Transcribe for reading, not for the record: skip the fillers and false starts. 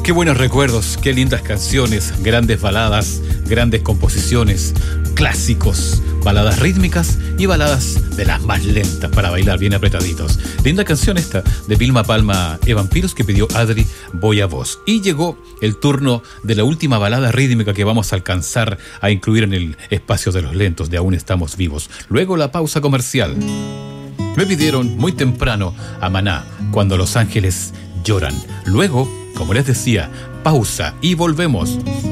Qué buenos recuerdos, qué lindas canciones, grandes baladas, grandes composiciones, clásicos, baladas rítmicas y baladas de las más lentas para bailar bien apretaditos. Linda canción esta de Vilma Palma e Vampiros que pidió Adri Voy a Vos. Y llegó el turno de la última balada rítmica que vamos a alcanzar a incluir en el espacio de los lentos de Aún Estamos Vivos. Luego la pausa comercial. Me pidieron muy temprano a Maná, Cuando los ángeles lloran. Luego, como les decía, pausa y volvemos.